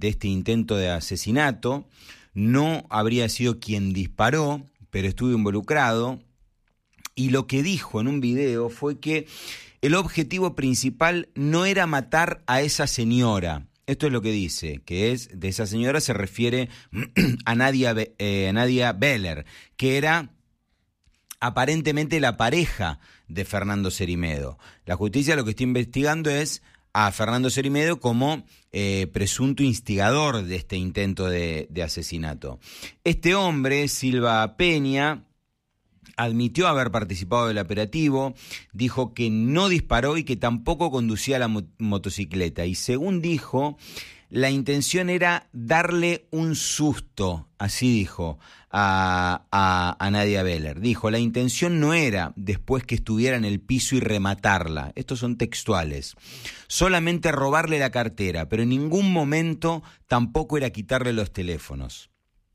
de este intento de asesinato. No habría sido quien disparó, pero estuvo involucrado. Y lo que dijo en un video fue que el objetivo principal no era matar a esa señora. Esto es lo que dice, que es de esa señora se refiere a Nadia Beller, que era aparentemente la pareja de Fernando Cerimedo. La justicia lo que está investigando es a Fernando Cerimedo como presunto instigador de este intento de asesinato. Este hombre, Silva Peña, admitió haber participado del operativo, dijo que no disparó y que tampoco conducía la motocicleta. Y según dijo, la intención era darle un susto, así dijo, a Nadia Beller. Dijo, la intención no era después que estuviera en el piso y rematarla. Estos son textuales. Solamente robarle la cartera, pero en ningún momento tampoco era quitarle los teléfonos.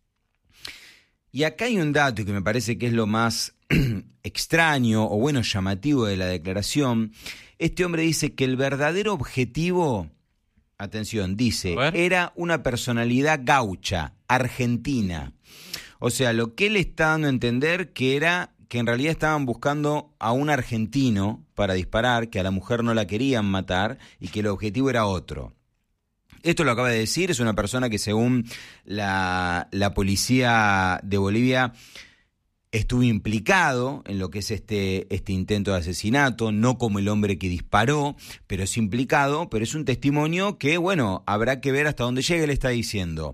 Y acá hay un dato que me parece que es lo más extraño o bueno, llamativo de la declaración. Este hombre dice que el verdadero objetivo, atención, dice, era una personalidad gaucha, argentina. O sea, lo que él está dando a entender que era que en realidad estaban buscando a un argentino para disparar, que a la mujer no la querían matar y que el objetivo era otro. Esto lo acaba de decir, es una persona que según la policía de Bolivia estuvo implicado en lo que es este intento de asesinato, no como el hombre que disparó, pero es implicado, pero es un testimonio que, bueno, habrá que ver hasta dónde llega. Él está diciendo,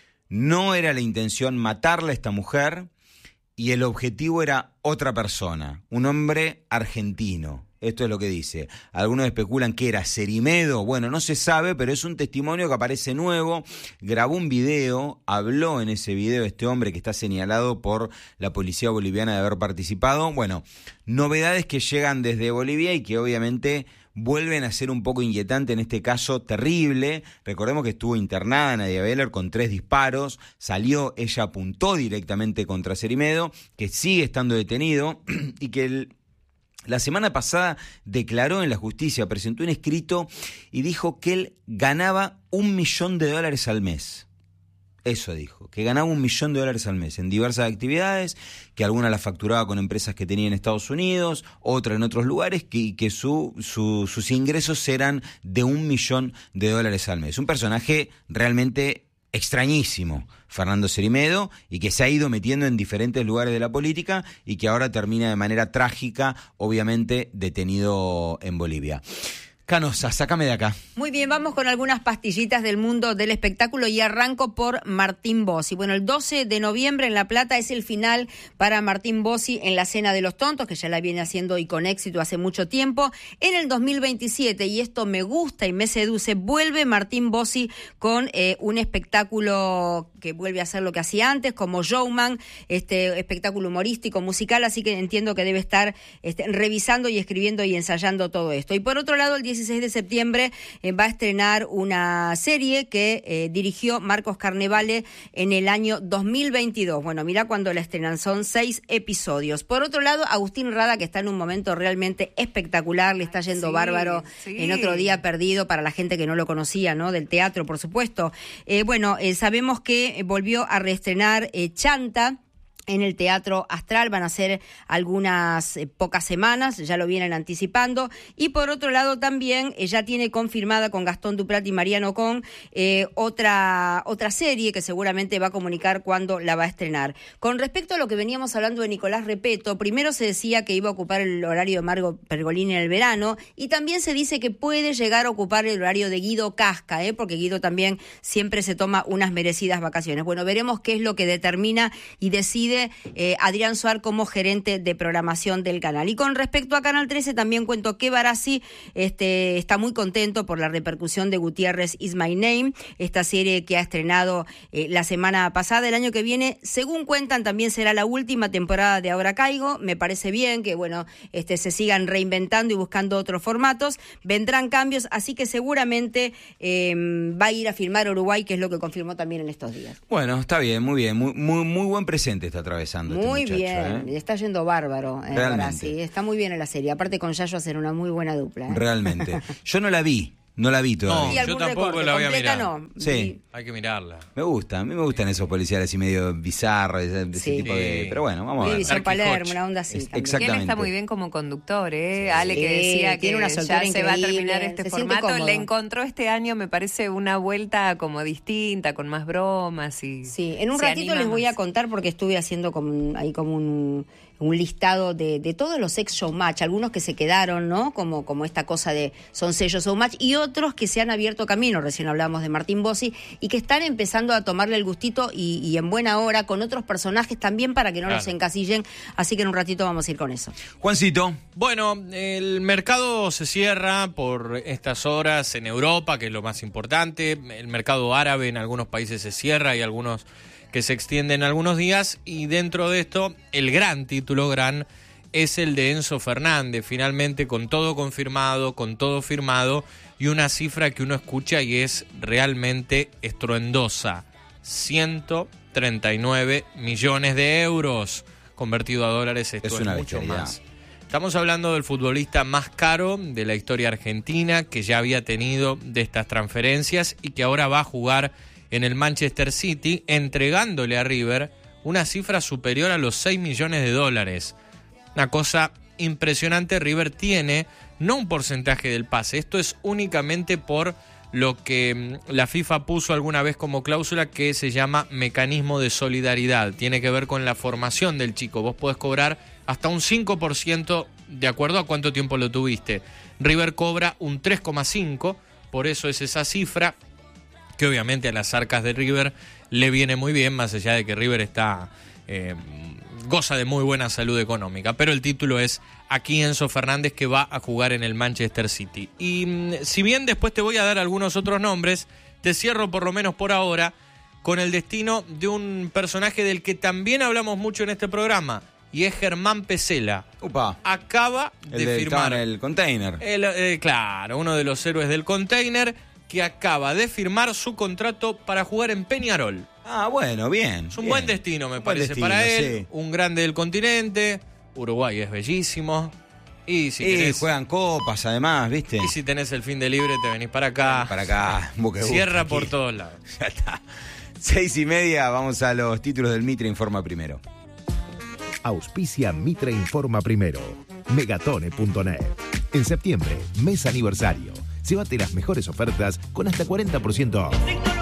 no era la intención matarla a esta mujer y el objetivo era otra persona, un hombre argentino. Esto es lo que dice. Algunos especulan que era Cerimedo. Bueno, no se sabe, pero es un testimonio que aparece nuevo. Grabó un video, habló en ese video este hombre que está señalado por la policía boliviana de haber participado. Bueno, novedades que llegan desde Bolivia y que obviamente vuelven a ser un poco inquietante en este caso terrible. Recordemos que estuvo internada Nadia Beller con 3 disparos. Salió, ella apuntó directamente contra Cerimedo, que sigue estando detenido y que la semana pasada declaró en la justicia, presentó un escrito y dijo que él ganaba $1 millón al mes. Eso dijo, que ganaba $1 millón al mes en diversas actividades, que algunas las facturaba con empresas que tenía en Estados Unidos, otra en otros lugares, que sus ingresos eran de $1 millón al mes. Un personaje realmente extrañísimo, Fernando Cerimedo, y que se ha ido metiendo en diferentes lugares de la política y que ahora termina de manera trágica, obviamente, detenido en Bolivia. Canosa, sácame de acá. Muy bien, vamos con algunas pastillitas del mundo del espectáculo y arranco por Martín Bossi. Bueno, el 12 de noviembre en La Plata es el final para Martín Bossi en la Cena de los Tontos, que ya la viene haciendo y con éxito hace mucho tiempo. En el 2027, y esto me gusta y me seduce, vuelve Martín Bossi con un espectáculo que vuelve a hacer lo que hacía antes, como Showman, espectáculo humorístico, musical, así que entiendo que debe estar revisando y escribiendo y ensayando todo esto. Y por otro lado, el 16 de septiembre va a estrenar una serie que dirigió Marcos Carnevale en el año 2022. Bueno, mira cuando la estrenan, son 6 episodios. Por otro lado, Agustín Rada, que está en un momento realmente espectacular, le está yendo bárbaro en Otro Día Perdido, para la gente que no lo conocía, ¿no? Del teatro, por supuesto. Sabemos que volvió a reestrenar Chanta en el Teatro Astral, van a ser algunas pocas semanas, ya lo vienen anticipando. Y por otro lado también ya tiene confirmada con Gastón Duprat y Mariano Con otra serie que seguramente va a comunicar cuándo la va a estrenar. Con respecto a lo que veníamos hablando de Nicolás Repetto, primero se decía que iba a ocupar el horario de Margo Pergolini en el verano, y también se dice que puede llegar a ocupar el horario de Guido Casca, porque Guido también siempre se toma unas merecidas vacaciones. Bueno, veremos qué es lo que determina y decide Adrián Suar como gerente de programación del canal. Y con respecto a Canal 13, también cuento que Barassi está muy contento por la repercusión de Gutiérrez Is My Name, esta serie que ha estrenado la semana pasada. El año que viene, según cuentan, también será la última temporada de Ahora Caigo. Me parece bien que se sigan reinventando y buscando otros formatos. Vendrán cambios, así que seguramente va a ir a filmar Uruguay, que es lo que confirmó también en estos días. Bueno, está bien, muy bien, muy buen presente está atravesando muy este muchacho. Bien, está yendo bárbaro. Realmente. Sí, está muy bien en la serie. Aparte con Yayo hacen una muy buena dupla. Realmente. Yo no la vi, No la vi todavía. No, Y algún yo tampoco recorte, la voy a completa mirar. no. Sí. Hay que mirarla. Me gusta, a mí me gustan esos policiales así medio bizarros, de ese Sí. tipo de... Pero bueno, vamos a ver. División Darky Palermo, Hodge. una onda así también. Exactamente. Él está muy bien como conductor, ¿eh? Ale, que decía que tiene una ya soltura se va a terminar increíble, este se siente formato. cómodo. Le encontró este año, me parece, una vuelta como distinta, con más bromas y Sí, en un se ratito anima les voy a más. contar porque estuve haciendo como un listado de todos los ex showmatch, algunos que se quedaron, ¿no? Como esta cosa de son sellos showmatch, y otros que se han abierto camino, recién hablamos de Martín Bossi, y que están empezando a tomarle el gustito y en buena hora con otros personajes también para que no los encasillen, así que en un ratito vamos a ir con eso. Juancito. Bueno, el mercado se cierra por estas horas en Europa, que es lo más importante. El mercado árabe en algunos países se cierra y algunos que se extienden algunos días. Y dentro de esto, el gran título, es el de Enzo Fernández. Finalmente, con todo confirmado, con todo firmado y una cifra que uno escucha y es realmente estruendosa. 139 millones de euros. Convertido a dólares, esto es una mucho bestialidad. más. Estamos hablando del futbolista más caro de la historia argentina, que ya había tenido de estas transferencias y que ahora va a jugar en el Manchester City, entregándole a River una cifra superior a los 6 millones de dólares. Una cosa impresionante. River tiene no un porcentaje del pase, esto es únicamente por lo que la FIFA puso alguna vez como cláusula, que se llama mecanismo de solidaridad. Tiene que ver con la formación del chico. Vos podés cobrar hasta un 5% de acuerdo a cuánto tiempo lo tuviste. River cobra un 3,5%, por eso es esa cifra, que obviamente a las arcas de River le viene muy bien, más allá de que River está goza de muy buena salud económica. Pero el título es aquí Enzo Fernández, que va a jugar en el Manchester City. Y si bien después te voy a dar algunos otros nombres, te cierro por lo menos por ahora con el destino de un personaje del que también hablamos mucho en este programa, y es Germán Pesela. Upa. Acaba de firmar el container. claro, uno de los héroes del container, que acaba de firmar su contrato para jugar en Peñarol. Ah, bueno, bien. Es un bien. buen destino, me Buen parece, destino, para él. sí. Un grande del continente. Uruguay es bellísimo. Y si tenés, juegan copas, además, ¿viste? y si tenés el fin de libre, te venís para acá. Para acá, Boca de Cierra Gusta, por aquí. todos lados. Ya está. 6:30, vamos a los títulos del Mitre Informa Primero. Auspicia Mitre Informa Primero. Megatone.net. En septiembre, mes aniversario. Llévate las mejores ofertas con hasta 40% off.